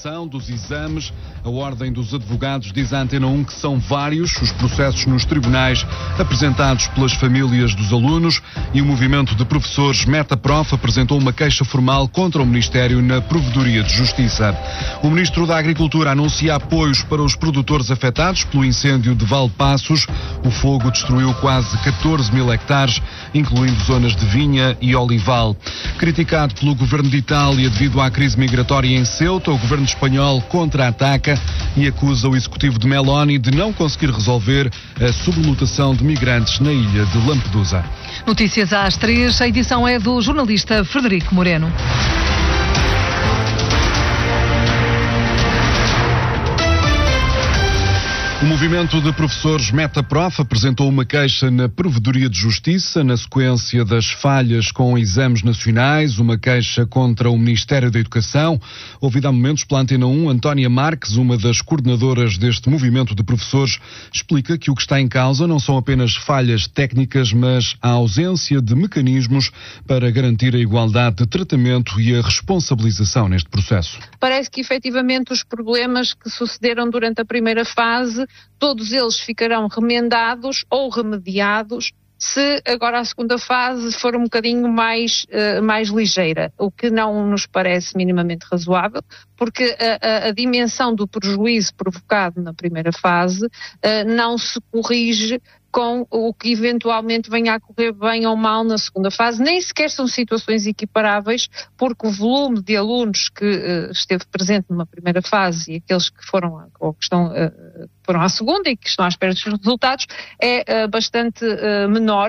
digitalização dos exames. A Ordem dos Advogados diz à Antena 1 que são vários os processos nos tribunais apresentados pelas famílias dos alunos e o movimento de professores Metaprof apresentou uma queixa formal contra o Ministério na Provedoria de Justiça. O Ministro da Agricultura anuncia apoios para os produtores afetados pelo incêndio de Valpassos. O fogo destruiu quase 14 mil hectares, incluindo zonas de vinha e olival. Criticado pelo governo de Itália devido à crise migratória em Ceuta, o governo espanhol contra-ataca e acusa o executivo de Meloni de não conseguir resolver a sobrelotação de migrantes na ilha de Lampedusa. Notícias às 3, a edição é do jornalista Frederico Moreno. O movimento de professores Metaprof apresentou uma queixa na Provedoria de Justiça na sequência das falhas com exames nacionais, uma queixa contra o Ministério da Educação. Ouvida há momentos pela Antena 1, Antónia Marques, uma das coordenadoras deste movimento de professores, explica que o que está em causa não são apenas falhas técnicas, mas a ausência de mecanismos para garantir a igualdade de tratamento e a responsabilização neste processo. Parece que efetivamente os problemas que sucederam durante a primeira fase, todos eles ficarão remendados ou remediados se agora a segunda fase for um bocadinho mais ligeira, o que não nos parece minimamente razoável, porque a dimensão do prejuízo provocado na primeira fase não se corrige com o que eventualmente venha a correr bem ou mal na segunda fase. Nem sequer são situações equiparáveis, porque o volume de alunos que esteve presente numa primeira fase e aqueles que foram à segunda e que estão à espera dos resultados é bastante menor.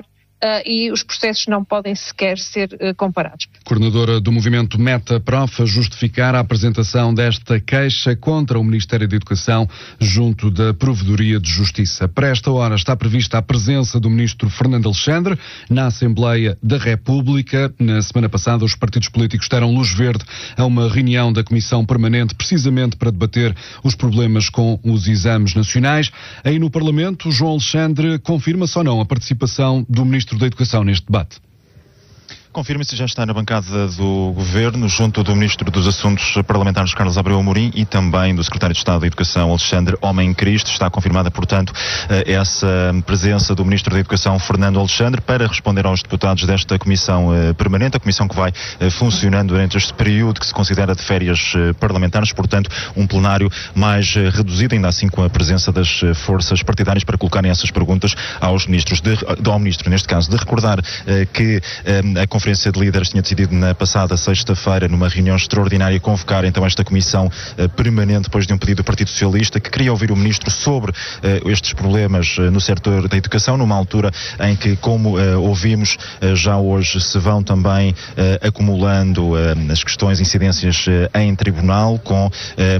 E os processos não podem sequer ser comparados. Coordenadora do movimento Metaprof a justificar a apresentação desta queixa contra o Ministério da Educação junto da Provedoria de Justiça. Para esta hora está prevista a presença do Ministro Fernando Alexandre na Assembleia da República. Na semana passada os partidos políticos deram luz verde a uma reunião da Comissão Permanente precisamente para debater os problemas com os exames nacionais. Aí no Parlamento, João Alexandre confirma-se ou não a participação do Ministro da Educação neste debate? Confirma-se, já está na bancada do Governo, junto do Ministro dos Assuntos Parlamentares, Carlos Abreu Amorim, e também do Secretário de Estado da Educação, Alexandre Homem Cristo. Está confirmada, portanto, essa presença do Ministro da Educação, Fernando Alexandre, para responder aos deputados desta Comissão Permanente, a Comissão que vai funcionando durante este período que se considera de férias parlamentares, portanto, um plenário mais reduzido, ainda assim com a presença das forças partidárias para colocarem essas perguntas aos ministros, ao Ministro, neste caso, de recordar que a Conferência de Líderes tinha decidido na passada sexta-feira, numa reunião extraordinária, convocar então esta comissão permanente depois de um pedido do Partido Socialista, que queria ouvir o Ministro sobre estes problemas no setor da educação, numa altura em que, como ouvimos, já hoje se vão também acumulando as questões, incidências em tribunal, com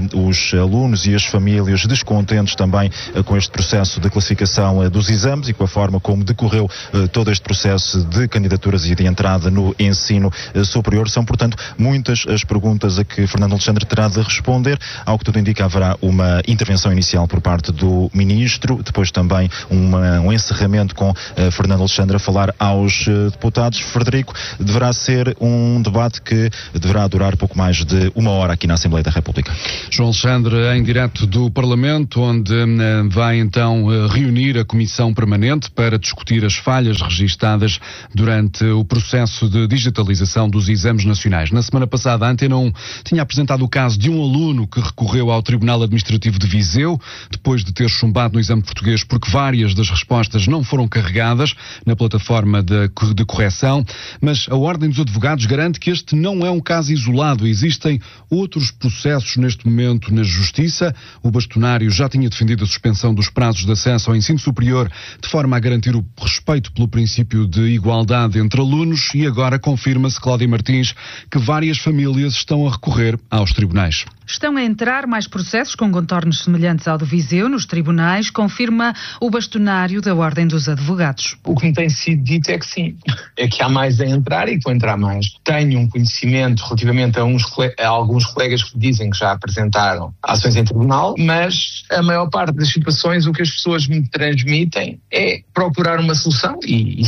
os alunos e as famílias descontentes também com este processo de classificação dos exames e com a forma como decorreu todo este processo de candidaturas e de entrada no ensino superior. São, portanto, muitas as perguntas a que Fernando Alexandre terá de responder. Ao que tudo indica, haverá uma intervenção inicial por parte do Ministro, depois também um encerramento com Fernando Alexandre a falar aos deputados. Frederico, deverá ser um debate que deverá durar pouco mais de uma hora aqui na Assembleia da República. João Alexandre, em direto do Parlamento, onde vai então reunir a Comissão Permanente para discutir as falhas registadas durante o processo de digitalização dos exames nacionais. Na semana passada, a Antena 1 tinha apresentado o caso de um aluno que recorreu ao Tribunal Administrativo de Viseu, depois de ter chumbado no exame português porque várias das respostas não foram carregadas na plataforma de correção, mas a Ordem dos Advogados garante que este não é um caso isolado. Existem outros processos neste momento na Justiça. O bastonário já tinha defendido a suspensão dos prazos de acesso ao ensino superior de forma a garantir o respeito pelo princípio de igualdade entre alunos e agora confirma-se, Cláudia Martins, que várias famílias estão a recorrer aos tribunais. Estão a entrar mais processos com contornos semelhantes ao de Viseu nos tribunais, confirma o bastonário da Ordem dos Advogados. O que me tem sido dito é que sim, é que há mais a entrar e que vão entrar mais. Tenho um conhecimento relativamente a alguns colegas que dizem que já apresentaram ações em tribunal, mas a maior parte das situações o que as pessoas me transmitem é procurar uma solução e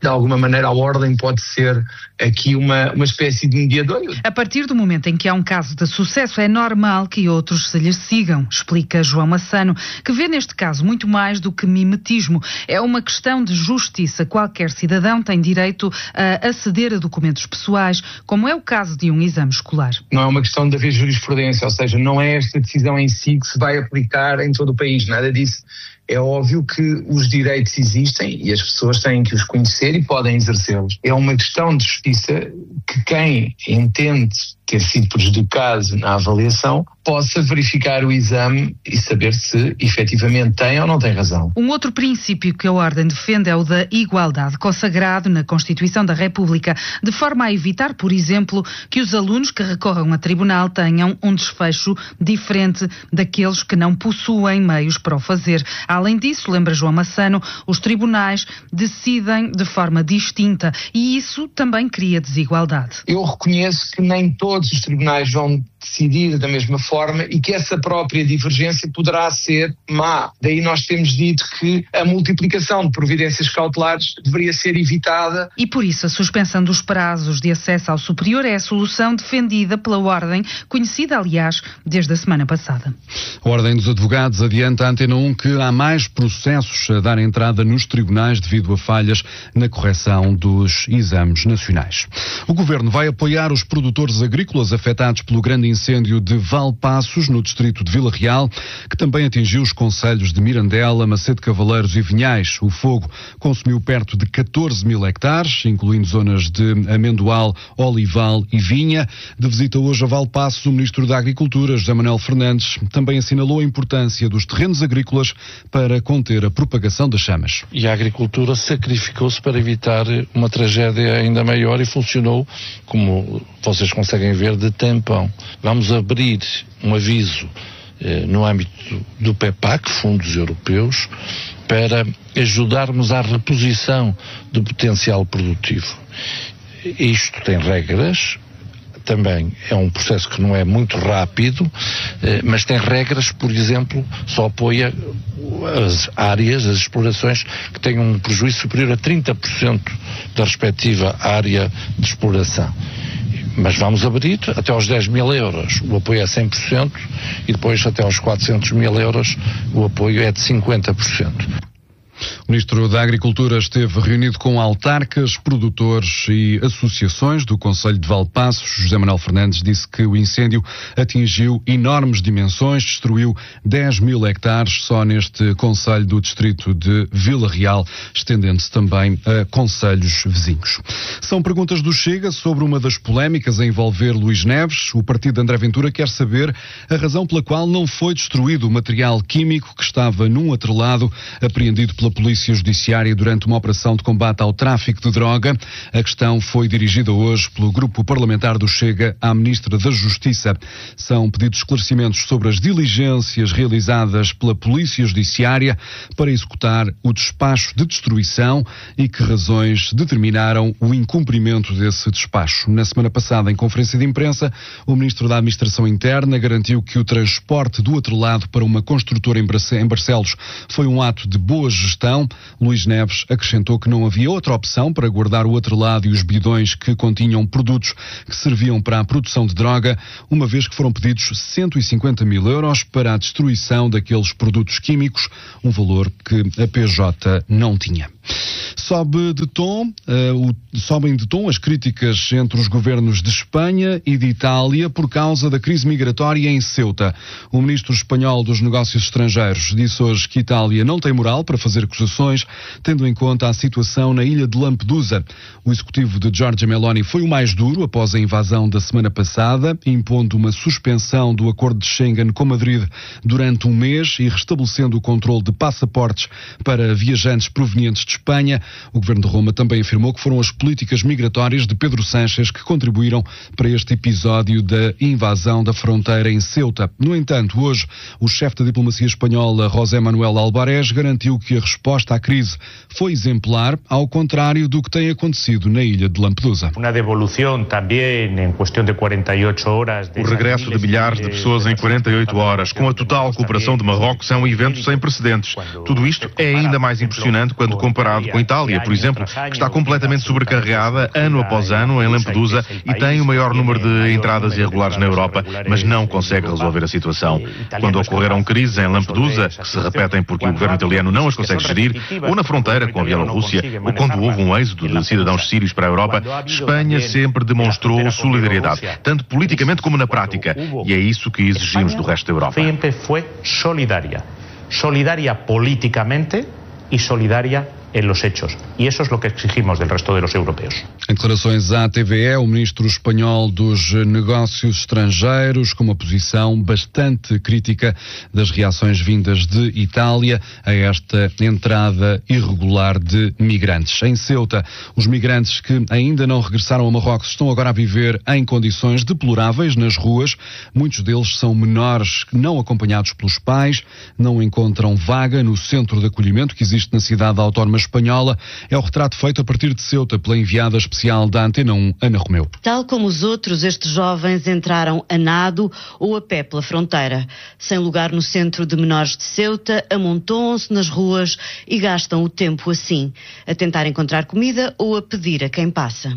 de alguma maneira a Ordem pode ser aqui uma espécie de mediador. A partir do momento em que há um caso de sucesso, é normal que outros se lhes sigam, explica João Massano, que vê neste caso muito mais do que mimetismo. É uma questão de justiça. Qualquer cidadão tem direito a aceder a documentos pessoais, como é o caso de um exame escolar. Não é uma questão de haver jurisprudência, ou seja, não é esta decisão em si que se vai aplicar em todo o país, nada disso. É óbvio que os direitos existem e as pessoas têm que os conhecer e podem exercê-los. É uma questão de justiça que quem entende ter sido prejudicado na avaliação possa verificar o exame e saber se efetivamente tem ou não tem razão. Um outro princípio que a Ordem defende é o da igualdade, consagrado na Constituição da República, de forma a evitar, por exemplo, que os alunos que recorram a tribunal tenham um desfecho diferente daqueles que não possuem meios para o fazer. Além disso, lembra João Massano, os tribunais decidem de forma distinta e isso também cria desigualdade. Eu reconheço que nem todos os tribunais vão decidir da mesma forma e que essa própria divergência poderá ser má. Daí nós temos dito que a multiplicação de providências cautelares deveria ser evitada. E por isso a suspensão dos prazos de acesso ao superior é a solução defendida pela Ordem, conhecida aliás desde a semana passada. A Ordem dos Advogados adianta à Antena 1 que há mais processos a dar entrada nos tribunais devido a falhas na correção dos exames nacionais. O Governo vai apoiar os produtores agrícolas afetados pelo grande incêndio de Valpaços, no distrito de Vila Real, que também atingiu os concelhos de Mirandela, Macedo Cavaleiros e Vinhais. O fogo consumiu perto de 14 mil hectares, incluindo zonas de amendoal, olival e vinha. De visita hoje a Valpaços, o Ministro da Agricultura, José Manuel Fernandes, também assinalou a importância dos terrenos agrícolas para conter a propagação das chamas. E a agricultura sacrificou-se para evitar uma tragédia ainda maior e funcionou, como vocês conseguem ver, de tampão. Vamos abrir um aviso no âmbito do PEPAC, fundos europeus, para ajudarmos à reposição do potencial produtivo. Isto tem regras, também é um processo que não é muito rápido, mas tem regras, por exemplo, só apoia as áreas, as explorações que tenham um prejuízo superior a 30% da respectiva área de exploração. Mas vamos abrir até aos 10 mil euros, o apoio é 100%, e depois até aos 400 mil euros o apoio é de 50%. O Ministro da Agricultura esteve reunido com autarcas, produtores e associações do Concelho de Valpaços. José Manuel Fernandes disse que o incêndio atingiu enormes dimensões, destruiu 10 mil hectares só neste Concelho do distrito de Vila Real, estendendo-se também a concelhos vizinhos. São perguntas do Chega sobre uma das polémicas a envolver Luís Neves. O partido de André Ventura quer saber a razão pela qual não foi destruído o material químico que estava num atrelado apreendido pela Polícia Judiciária durante uma operação de combate ao tráfico de droga. A questão foi dirigida hoje pelo Grupo Parlamentar do Chega à Ministra da Justiça. São pedidos esclarecimentos sobre as diligências realizadas pela Polícia Judiciária para executar o despacho de destruição e que razões determinaram o incumprimento desse despacho. Na semana passada, em conferência de imprensa, o Ministro da Administração Interna garantiu que o transporte do atrelado para uma construtora em Barcelos foi um ato de boa gestão. Luís Neves acrescentou que não havia outra opção para guardar o atrelado e os bidões que continham produtos que serviam para a produção de droga, uma vez que foram pedidos 150 mil euros para a destruição daqueles produtos químicos, um valor que a PJ não tinha. Sobem de tom as críticas entre os governos de Espanha e de Itália por causa da crise migratória em Ceuta. O ministro espanhol dos Negócios Estrangeiros disse hoje que Itália não tem moral para fazer acusações, tendo em conta a situação na ilha de Lampedusa. O executivo de Giorgia Meloni foi o mais duro após a invasão da semana passada, impondo uma suspensão do acordo de Schengen com Madrid durante um mês e restabelecendo o controle de passaportes para viajantes provenientes de Espanha. O governo de Roma também afirmou que foram as políticas migratórias de Pedro Sánchez que contribuíram para este episódio da invasão da fronteira em Ceuta. No entanto, hoje, o chefe da diplomacia espanhola, José Manuel Albares, garantiu que a resposta à crise foi exemplar, ao contrário do que tem acontecido na ilha de Lampedusa. O regresso de milhares de pessoas em 48 horas, com a total cooperação de Marrocos, é um evento sem precedentes. Tudo isto é ainda mais impressionante quando comparamos comparado com a Itália, por exemplo, que está completamente sobrecarregada ano após ano em Lampedusa e tem o maior número de entradas irregulares na Europa, mas não consegue resolver a situação. Quando ocorreram crises em Lampedusa, que se repetem porque o governo italiano não as consegue gerir, ou na fronteira com a Bielorrússia, ou quando houve um êxodo de cidadãos sírios para a Europa, Espanha sempre demonstrou solidariedade, tanto politicamente como na prática. E é isso que exigimos do resto da Europa. Sempre foi solidaria políticamente e solidaria en los hechos. Y eso es lo que exigimos del resto de los europeos. Em declarações à TVE, o ministro espanhol dos Negócios Estrangeiros, com uma posição bastante crítica das reações vindas de Itália a esta entrada irregular de migrantes. Em Ceuta, os migrantes que ainda não regressaram a Marrocos estão agora a viver em condições deploráveis nas ruas. Muitos deles são menores não acompanhados pelos pais, não encontram vaga no centro de acolhimento que existe na cidade autónoma espanhola. É o retrato feito a partir de Ceuta pela enviada especial da Antena 1, Ana Romeu. Tal como os outros, estes jovens entraram a nado ou a pé pela fronteira. Sem lugar no centro de menores de Ceuta, amontoam-se nas ruas e gastam o tempo assim, a tentar encontrar comida ou a pedir a quem passa.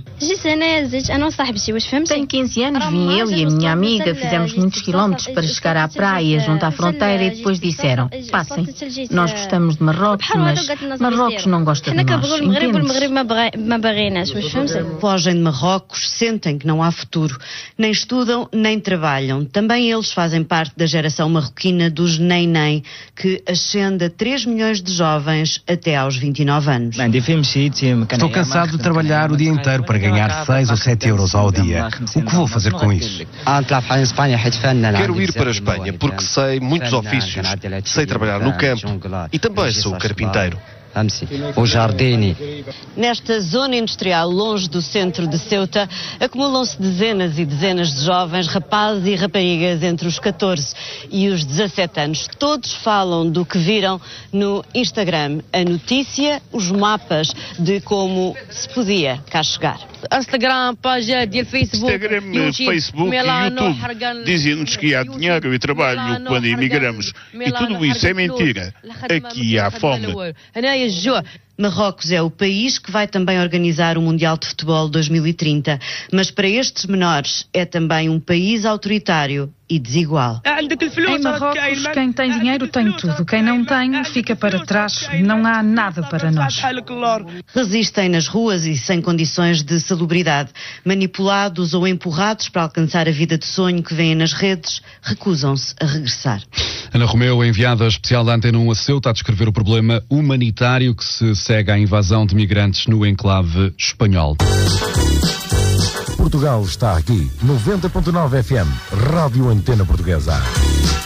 Tenho 15 anos, vim eu e a minha amiga, fizemos muitos quilómetros para chegar à praia, junto à fronteira, e depois disseram, passem. Nós gostamos de Marrocos, mas Marrocos não gosta de nós, entende-se? Fogem de Marrocos, sentem que não há futuro. Nem estudam, nem trabalham. Também eles fazem parte da geração marroquina dos nem-nem, que ascende a 3 milhões de jovens até aos 29 anos. Estou cansado de trabalhar o dia inteiro para ganhar 6 ou 7 euros ao dia. O que vou fazer com isso? Quero ir para a Espanha porque sei muitos ofícios. Sei trabalhar no campo e também sou carpinteiro. O Jardini. Nesta zona industrial, longe do centro de Ceuta, acumulam-se dezenas e dezenas de jovens, rapazes e raparigas entre os 14 e os 17 anos. Todos falam do que viram no Instagram. A notícia, os mapas de como se podia cá chegar. Instagram, Facebook e YouTube dizem-nos que há dinheiro e trabalho quando emigramos. E tudo isso é mentira. Aqui há fome. Marrocos é o país que vai também organizar o Mundial de Futebol 2030, mas para estes menores é também um país autoritário e desigual. Em Marrocos, quem tem dinheiro tem tudo. Quem não tem, fica para trás. Não há nada para nós. Resistem nas ruas e sem condições de salubridade. Manipulados ou empurrados para alcançar a vida de sonho que vêem nas redes, recusam-se a regressar. Ana Romeu, enviada especial da Antena 1 a Ceuta, a descrever o problema humanitário que se segue à invasão de migrantes no enclave espanhol. Portugal está aqui, 90.9 FM, Rádio Antena Portuguesa.